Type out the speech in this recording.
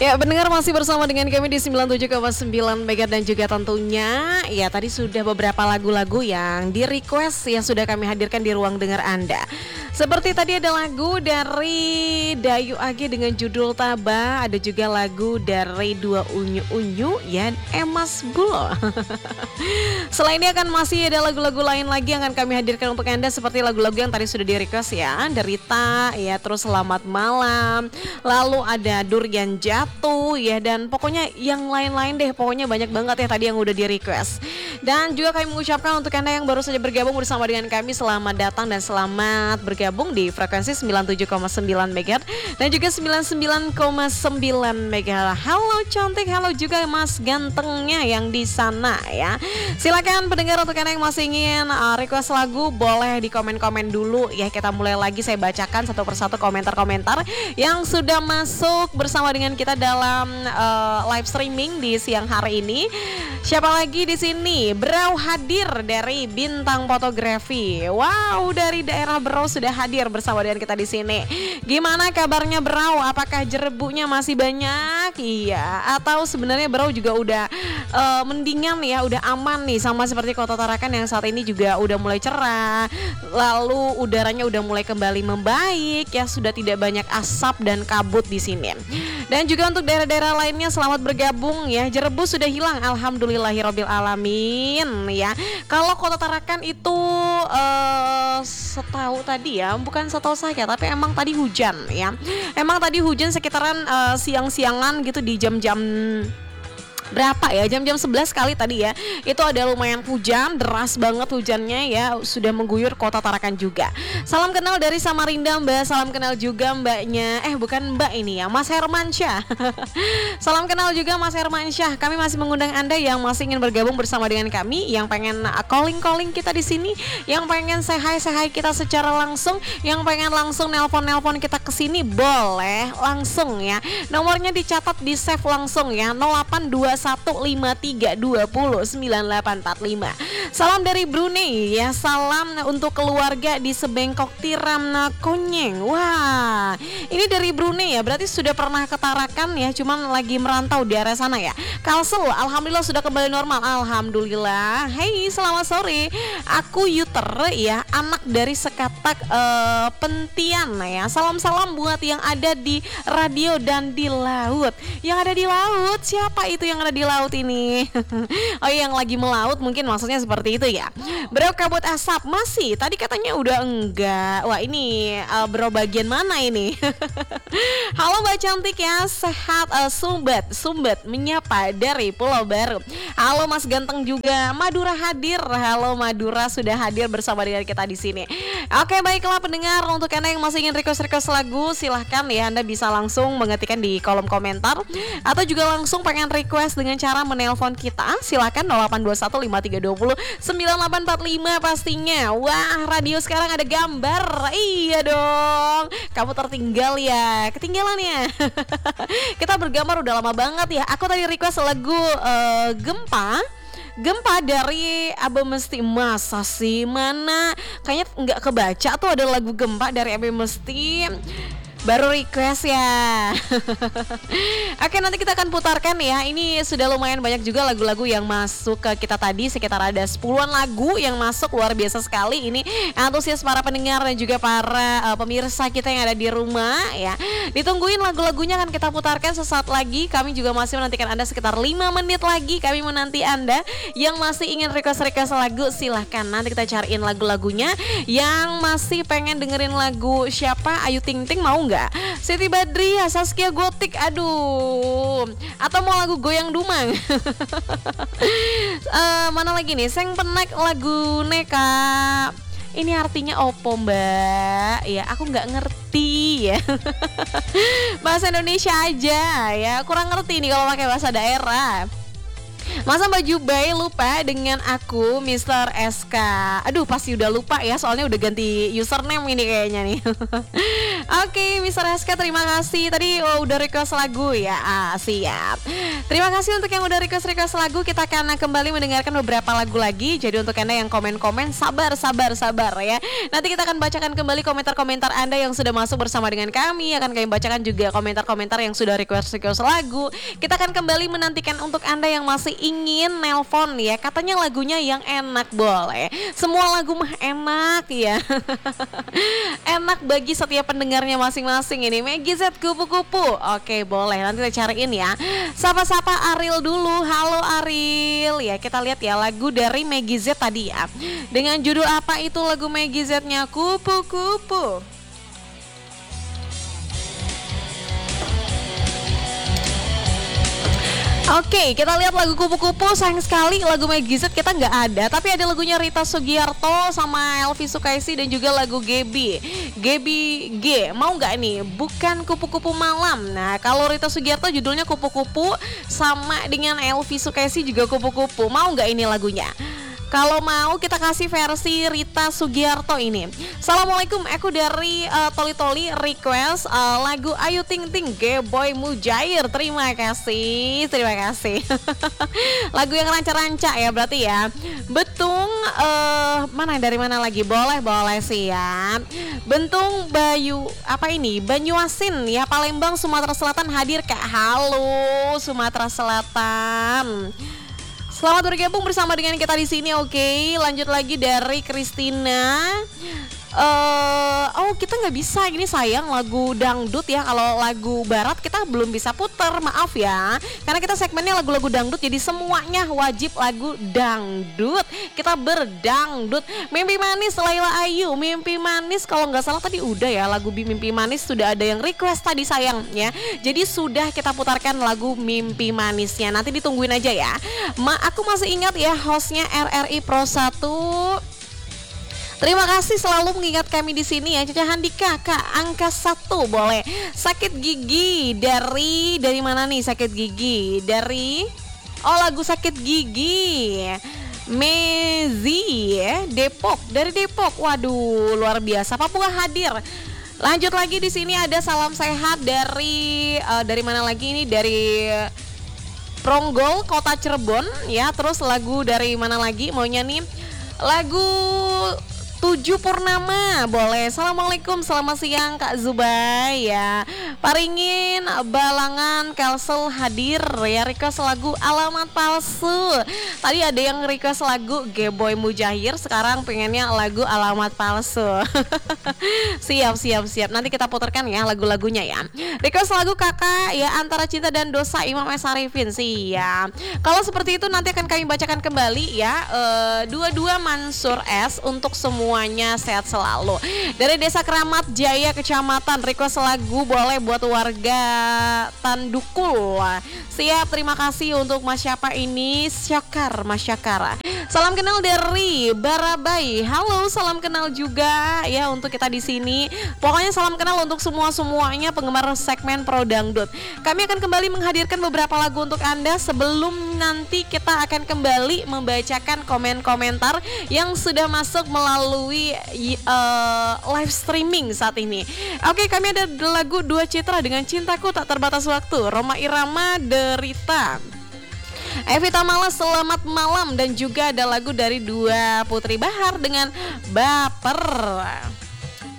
Ya, pendengar masih bersama dengan kami di 97,9 Mega dan juga tentunya ya tadi sudah beberapa lagu-lagu yang di request yang sudah kami hadirkan di ruang dengar Anda. Seperti tadi ada lagu dari Dayu Age dengan judul Taba, ada juga lagu dari Dua Unyu Unyu ya Emas Bulo. Selain ini akan masih ada lagu-lagu lain lagi yang akan kami hadirkan untuk Anda seperti lagu-lagu yang tadi sudah di request ya, Derita ya, terus Selamat Malam, lalu ada Durian Jatuh ya, dan pokoknya yang lain-lain deh, pokoknya banyak banget ya tadi yang udah di request. Dan juga kami mengucapkan untuk Anda yang baru saja bergabung bersama dengan kami, selamat datang dan selamat bergabung di frekuensi 97,9 MHz dan juga 99,9 MHz. Halo cantik, halo juga Mas gantengnya yang di sana ya. Silakan pendengar untuk Anda yang masih ingin request lagu boleh di komen-komen dulu ya. Kita mulai lagi, saya bacakan satu persatu komentar-komentar yang sudah masuk bersama dengan kita dalam live streaming di siang hari ini. Siapa lagi di sini? Brau hadir dari Bintang Fotografi. Wow, dari daerah Brau sudah hadir bersama dengan kita di sini. Gimana kabarnya Brau? Apakah jerebunya masih banyak? Iya, atau sebenarnya Brau juga udah mendingan ya, udah aman nih sama seperti Kota Tarakan yang saat ini juga udah mulai cerah. Lalu udaranya udah mulai kembali membaik ya, sudah tidak banyak asap dan kabut di sini. Dan juga untuk daerah-daerah lainnya selamat bergabung ya. Jerebu sudah hilang, alhamdulillahirabbil alamin ya. Kalau Kota Tarakan itu setahu tadi ya, bukan setahu saya tapi emang tadi hujan ya. Emang tadi hujan sekitaran siang-siangan gitu di jam-jam berapa ya, jam-jam 11 kali tadi ya, itu ada lumayan hujan, deras banget hujannya ya, sudah mengguyur Kota Tarakan juga. Salam kenal dari Samarinda Mbak, salam kenal juga mbaknya, bukan mbak ini ya, Mas Hermansyah. Salam kenal juga Mas Hermansyah. Kami masih mengundang Anda yang masih ingin bergabung bersama dengan kami, yang pengen calling kita di sini, yang pengen say hi kita secara langsung, yang pengen langsung nelpon kita ke sini boleh langsung ya. Nomornya dicatat, di save langsung ya, 082153209845. Salam dari Brunei ya, salam untuk keluarga di Sebengkok Tiram Konyeng. Wah, ini dari Brunei ya, berarti sudah pernah ke Tarakan ya, cuman lagi merantau di area sana ya. Kalsel, alhamdulillah sudah kembali normal, alhamdulillah. Hey, selamat sore, aku Yuter ya, anak dari Sekatak Pentian ya. Salam-salam buat yang ada di radio dan di laut. Yang ada di laut, siapa itu yang ada di laut ini? Oh, yang lagi melaut mungkin maksudnya seperti itu ya. Bro, kabut asap masih, tadi katanya udah enggak. Wah, ini bro bagian mana ini? Halo Mbak cantik ya, sehat. Sumbat menyapa dari Pulau Baru. Halo Mas ganteng juga, Madura hadir. Halo Madura sudah hadir bersama dengan kita di sini. Oke, baiklah pendengar, untuk Anda yang masih ingin request lagu, silahkan ya, Anda bisa langsung mengetikkan di kolom komentar atau juga langsung pengen request dengan cara menelpon kita, silakan 082153209845 pastinya. Wah, radio sekarang ada gambar. Iya dong, kamu tertinggal ya, ketinggalannya. Kita bergambar udah lama banget ya. Aku tadi request lagu Gempa dari Abe Mesti. Masa sih, mana kayaknya nggak kebaca tuh ada lagu Gempa dari Abe Mesti. Baru request ya. Oke, nanti kita akan putarkan ya. Ini sudah lumayan banyak juga lagu-lagu yang masuk ke kita tadi, sekitar ada 10-an lagu yang masuk, luar biasa sekali. Ini antusias para pendengar dan juga para pemirsa kita yang ada di rumah ya. Ditungguin lagu-lagunya akan kita putarkan sesaat lagi. Kami juga masih menantikan Anda sekitar 5 menit lagi. Kami menanti Anda yang masih ingin request lagu, silahkan nanti kita cariin lagu-lagunya. Yang masih pengen dengerin lagu siapa, Ayu Ting Ting mau nggak? Siti Badriah, Saskia Gotik, aduh. Atau mau lagu Goyang Dumang? Mana lagi nih? Seng Penek lagu Neka. Ini artinya opo mbak? Ya aku nggak ngerti ya. Bahasa Indonesia aja ya. Kurang ngerti nih kalau pakai bahasa daerah. Masa Mbak Jubai lupa dengan aku Mr. SK. Aduh, pasti udah lupa ya, soalnya udah ganti username ini kayaknya nih. Oke, Mister Heska, terima kasih. Tadi udah request lagu ya. Siap. Terima kasih untuk yang udah request lagu. Kita akan kembali mendengarkan beberapa lagu lagi. Jadi untuk Anda yang komen-komen, sabar ya. Nanti kita akan bacakan kembali komentar-komentar Anda yang sudah masuk bersama dengan kami. Akan kami bacakan juga komentar-komentar yang sudah request lagu. Kita akan kembali menantikan untuk Anda yang masih ingin nelpon ya. Katanya lagunya yang enak, boleh. Semua lagu mah enak ya. Enak bagi setiap pendengarnya masing-masing ini. Maggie Z kupu-kupu. Oke, boleh. Nanti kita cariin ya. Sapa-sapa Ariel dulu. Halo Ariel. Ya, kita lihat ya lagu dari Maggie Z tadi ya. Dengan judul apa itu lagu Maggie Z-nya? Kupu-kupu. Oke, kita lihat lagu kupu-kupu. Sayang sekali lagu Maggie Z kita nggak ada, tapi ada lagunya Rita Sugiarto sama Elvi Sukaisi dan juga lagu Gebi G. Mau nggak nih? Bukan kupu-kupu malam. Nah, kalau Rita Sugiarto judulnya kupu-kupu, sama dengan Elvi Sukaisi juga kupu-kupu. Mau nggak ini lagunya? Kalau mau kita kasih versi Rita Sugiarto ini. Assalamualaikum, aku dari Toli request lagu Ayu Ting Ting G-Boy Mujair. Terima kasih. Lagu yang ranca-ranca ya berarti ya. Betung dari mana lagi? Boleh siap. Bentung Bayu Banyuasin ya, Palembang Sumatera Selatan hadir Kak. Halo Sumatera Selatan. Selamat bergabung bersama dengan kita di sini. Oke, lanjut lagi dari Christina. Kita nggak bisa, ini sayang lagu dangdut ya. Kalau lagu barat kita belum bisa puter, maaf ya. Karena kita segmennya lagu-lagu dangdut, jadi semuanya wajib lagu dangdut. Kita berdangdut. Mimpi Manis Laila Ayu, Mimpi Manis kalau nggak salah tadi udah ya, lagu Mimpi Manis sudah ada yang request tadi sayang ya. Jadi sudah kita putarkan lagu Mimpi Manisnya. Nanti ditungguin aja ya. Aku masih ingat ya hostnya RRI Pro 1. Terima kasih selalu mengingat kami di sini ya. Caca Handika, Kak, angka 1 boleh. Sakit gigi dari mana nih sakit gigi? Dari lagu Sakit Gigi. Mezi ya, Depok, dari Depok. Waduh, luar biasa. Papua hadir. Lanjut lagi di sini ada salam sehat dari mana lagi ini? Dari Pronggol, Kota Cirebon ya. Terus lagu dari mana lagi maunya nih? Lagu 7 Purnama boleh. Assalamualaikum, selamat siang Kak Zubai ya. Paringin Balangan Kelsel hadir ya, request lagu Alamat Palsu. Tadi ada yang request lagu G-Boy Mujair, sekarang pengennya lagu Alamat Palsu. Siap. Nanti kita putarkan ya lagu-lagunya ya. Request lagu Kakak ya, Antara Cinta dan Dosa Imam S. Arifin. Siap. Kalau seperti itu nanti akan kami bacakan kembali ya. 22 Mansur S untuk semuanya sehat selalu. Dari Desa Keramat Jaya Kecamatan, request lagu boleh buat warga Tandukul. Siap, terima kasih untuk Mas siapa ini? Mas Syakar. Salam kenal dari Barabai. Halo, salam kenal juga ya untuk kita di sini. Pokoknya salam kenal untuk semuanya penggemar segmen Pro Dangdut. Kami akan kembali menghadirkan beberapa lagu untuk Anda sebelum nanti kita akan kembali membacakan komen-komentar yang sudah masuk melalui live streaming saat ini. Oke, kami ada lagu Dua Citra dengan Cintaku Tak Terbatas Waktu, Roma Irama Derita, Evita Mala Selamat Malam, dan juga ada lagu dari Dua Putri Bahar dengan Baper.